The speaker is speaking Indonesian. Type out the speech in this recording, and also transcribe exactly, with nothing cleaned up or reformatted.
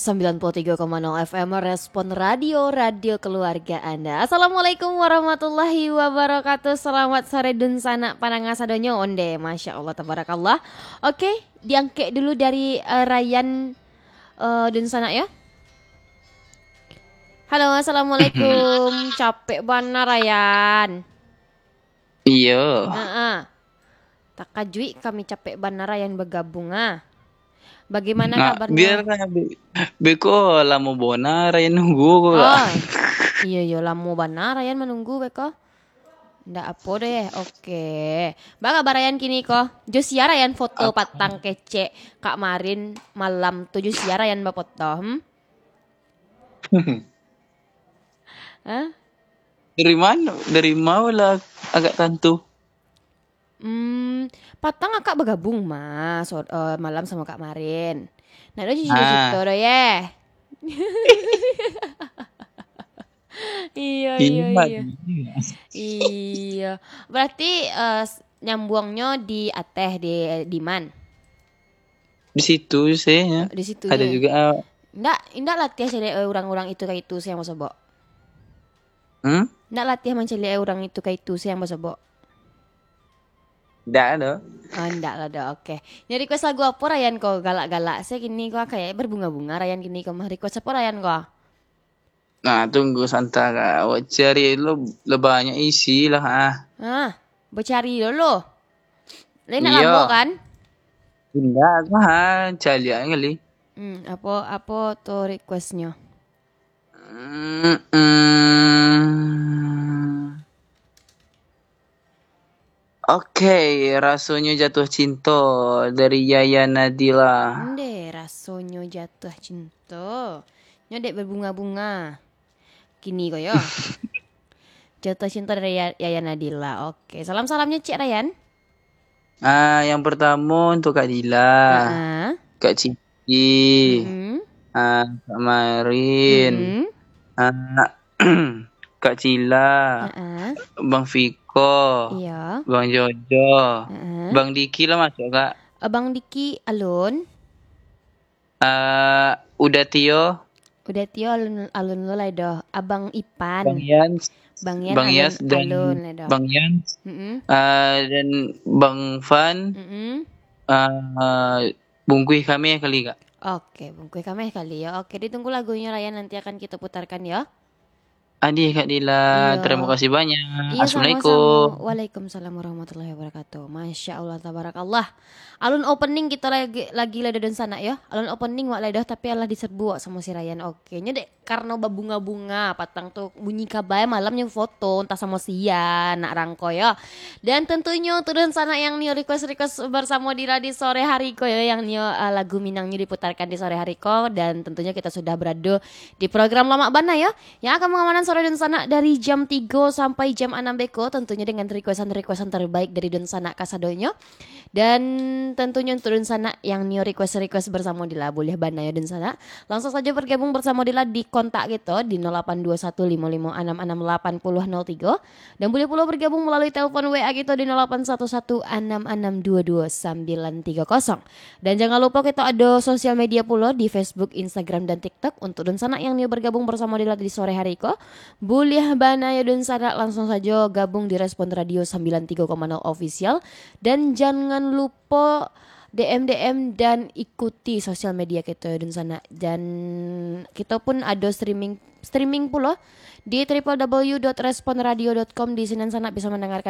sembilan puluh tiga koma nol F M Respon Radio, radio keluarga Anda. Assalamualaikum warahmatullahi wabarakatuh. Selamat sore dun sana pananga sadonyo onde. Masya Allah tabarakallah. Oke, diangke dulu dari uh, Ryan uh, dun sana ya. Halo, assalamualaikum. Capek banget Ryan. Iya. Heeh. Tak kajui kami capek banget Ryan bergabung ah. Bagaimana Nah, kabarnya? biar be- beko lama bona raya nunggu kok gak. Oh, iya iya lama benar Ryan menunggu beko. Ndak apa deh, oke. Baka barayan kini kok. Josia Ryan foto patang kece Kak Marin malam tujuh Josia Ryan bapoto. Hmm? Hah? Dari mana? Dari mau lah agak tantu. Hmm, patang akak bergabung mas so, uh, malam sama Kak Marin. Nah, udah cuci situ Ah, doh ya. Iya iya iya. iya. Iya. Berarti uh, nyambungnya di Ateh di di man. Di situ sih ya. Di Ada situnya. juga ah, Ndak, ndak latih cari orang-orang itu kayak itu sih yang mau sebok. hmm? Ndak latih mencari orang itu kayak itu sih yang mau sebok. Nggak ada. Oh, ndak lah dah, oke. Jadi request lagu apa Ryan kok galak-galak sih gini kok kayak berbunga-bunga Ryan gini kok mah request apa Ryan kok? Nah, tunggu santara. Awak cari lo, lo banyak isi lah ah. Ah, bercari dulu. Lain nak Iya. lamo kan? Enggak lah, cari aja kali. Hmm, apa apa tuh requestnya? Hmm, hmm. Oke, rasanya jatuh cinta dari Yaya Nadila. Nde, rasonyo jatuh cinta. Nyodek berbunga-bunga. Kini kok ya. Jatuh cinta dari Ya- Yaya Nadila. Oke, salam-salamnya Cik Ryan. Ah, yang pertama untuk Kak Dila, Heeh. Kak Cici, Mm-mm. ah, Kak Marin, Mm-mm. ah, Kak Cila, Heeh. Bang Viko, Iya. Bang Jojo, Heeh. Bang Diki lah masuk Kak. Abang Diki alun. Ah, udah Tio, Udah Tio alun alun lo lah doh. Abang Bang Ipan. Yans, Bang Yan Bang alun Yas dan alun lah doh. Bang Yans, Mm-mm. ah, dan Bang Fan, Mm-mm. ah, bungkui kami ya kali Kak. Oke, bungkui kami kali ya. Oke, ditunggu lagunya Ryan nanti akan kita putarkan ya. Adi Kak Dila, terima Iya. kasih banyak. Iya sama-sama. Assalamualaikum. Waalaikumsalam warahmatullahi wabarakatuh. Masya Allah tabarakallah. Alun opening kita lagi lagi lada dan sana ya. Alun opening wak ledah tapi Allah diserbu wak sama si Ryan. Oke, nyedek karena babunga-bunga patang tuh bunyi kabai malamnya foto entah sama sia nak rangko ya. Dan tentunya turun sana yang new request request bersama Dila di sore hari ko ya yang new uh, lagu Minangnya diputarkan di sore hari ko dan tentunya kita sudah berada di program Lama Bana ya yang akan mengamanan sore dan sana dari jam tiga sampai jam enam beko tentunya dengan requestan-requestan terbaik dari Don Sana Kasadonyo dan tentunya untuk Don Sana yang new request-request bersama Dila boleh Bana ya Don Sana langsung saja bergabung bersama Dila di kontak gitu di nol delapan dua satu lima lima enam enam delapan nol nol tiga dan boleh pula bergabung melalui telepon W A gitu di nol delapan satu satu enam enam dua dua sembilan tiga nol dan jangan lupa kita ada sosial media pula di Facebook, Instagram dan TikTok untuk Don Sana yang new bergabung bersama Dila di sore hari ko boleh Bana ya Don Sana langsung saja gabung di Respon Radio sembilan puluh tiga koma nol official dan jangan lupa D M D M dan ikuti sosial media kita ya Don Sana dan kita pun ada streaming streaming pula di w w w dot respon radio dot com di sini Sana bisa mendengarkan